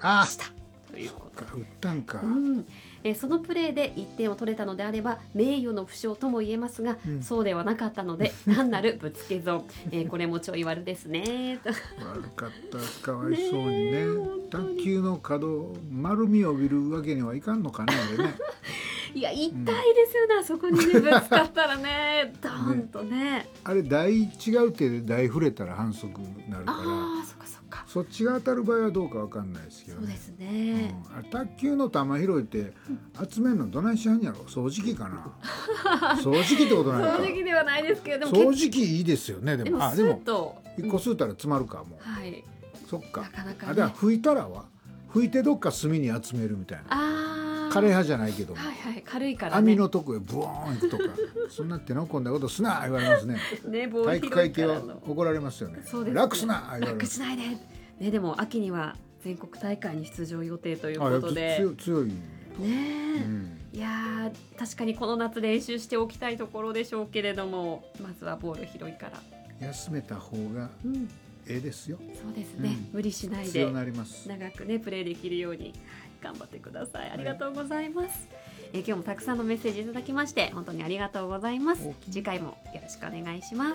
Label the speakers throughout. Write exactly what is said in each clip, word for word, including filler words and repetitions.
Speaker 1: したということ
Speaker 2: 打ったんか、
Speaker 1: うんえー、そのプレーでいってんを取れたのであれば名誉の負傷とも言えますが、うん、そうではなかったので単なるぶつけ損、えー、これもちょい悪ですね
Speaker 2: 悪かったかわいそうに ね, ね卓球の角丸みを帯びるわけにはいかんのかねあれね
Speaker 1: いや痛いですよね、うん、あそこに、ね、ぶつかったらねドーンと ね, ね
Speaker 2: あれ台違う手で台触れたら反則になるから
Speaker 1: あそっかそっか
Speaker 2: そっちが当たる場合はどうかわかんないですけど、ね、
Speaker 1: そうですね、
Speaker 2: うん、あれ卓球の球拾いって集めるのどないしはんやろ掃除機かな掃除機ってことないか
Speaker 1: 掃除機ではないですけど
Speaker 2: 掃除機いいですよねでも
Speaker 1: でも
Speaker 2: あでも
Speaker 1: いっ
Speaker 2: こ吸ったら詰まるかも、
Speaker 1: はい、
Speaker 2: そっか
Speaker 1: なかなか、ね、
Speaker 2: あだから拭いたらは拭いてどっか隅に集めるみたいな
Speaker 1: あ
Speaker 2: 枯れ葉じゃないけども、
Speaker 1: はいはい、軽いからね
Speaker 2: 網のとこへブワーンとかそんな手の込んだことすな言われますね
Speaker 1: ねボー
Speaker 2: 体
Speaker 1: ル
Speaker 2: 育会系は怒られますよね。
Speaker 1: そうですね
Speaker 2: 楽すな言われ
Speaker 1: 楽
Speaker 2: ます
Speaker 1: しないで、ね、でも秋には全国大会に出場予定ということで
Speaker 2: 強, 強い
Speaker 1: ねえ、うん、いや確かにこの夏練習しておきたいところでしょうけれどもまずはボール拾いから
Speaker 2: 休めた方がええですよ、
Speaker 1: うん、そうですね、うん、無理しないで
Speaker 2: 強なります
Speaker 1: 長くねプレーできるように頑張ってください。ありがとうございます、はい、え今日もたくさんのメッセージいただきまして本当にありがとうございます。次回もよろしくお願いします。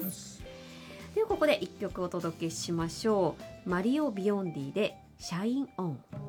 Speaker 1: ではここでいっきょくお届けしましょう。マリオ・ビヨンディでシャインオン。